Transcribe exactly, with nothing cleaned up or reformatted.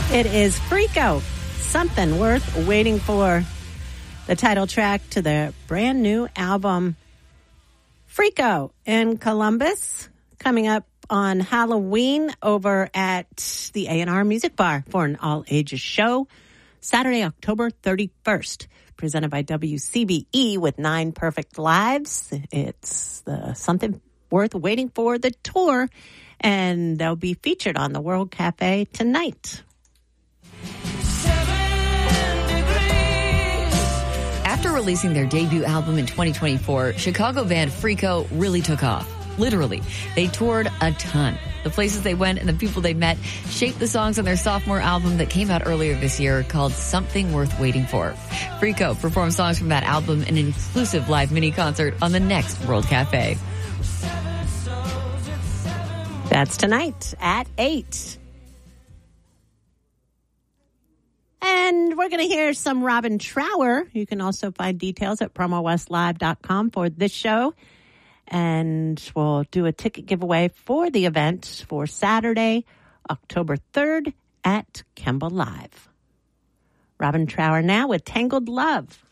It is Freako, Something Worth Waiting For, the title track to their brand new album, Freako in Columbus, coming up on Halloween over at the A and R Music Bar for an all-ages show, Saturday, October thirty-first, presented by W C B E with Nine Perfect Lives. It's the Something Worth Waiting For, the tour, and they'll be featured on the World Cafe tonight. After releasing their debut album in twenty twenty-four, Chicago band Freako really took off. Literally. They toured a ton. The places they went and the people they met shaped the songs on their sophomore album that came out earlier this year called Something Worth Waiting For. Freako performed songs from that album in an exclusive live mini concert on the next World Cafe. That's tonight at eight. And we're going to hear some Robin Trower. You can also find details at promo west live dot com for this show. And we'll do a ticket giveaway for the event for Saturday, October third at Kemba Live. Robin Trower now with Tangled Love.